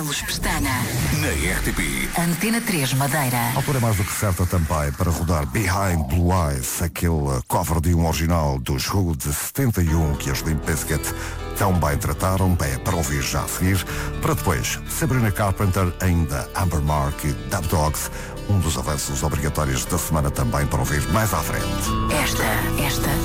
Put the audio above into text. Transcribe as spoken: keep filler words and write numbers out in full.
Carlos Pestana. Na R T P. Antena três Madeira. A altura é mais do que certa também para rodar Behind Blue Eyes, aquele cover de um original dos Who de setenta e um que as Limp Bizkit tão bem trataram, bem para ouvir já a seguir, para depois Sabrina Carpenter, ainda Amber Mark e Dub Dogs, um dos avanços obrigatórios da semana também para ouvir mais à frente. Esta, esta